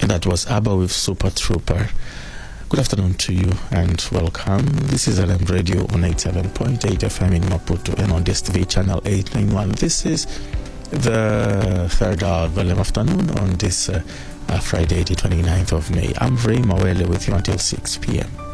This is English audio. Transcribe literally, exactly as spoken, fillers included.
That was ABBA with Super Trooper. Good afternoon to you and welcome. This is L M Radio on eighty-seven point eight F M in Maputo and on D S T V channel eight ninety-one. This is the third hour of L M afternoon on this uh, uh, Friday, the twenty-ninth of May. I'm Ray Mawele with you until six p.m.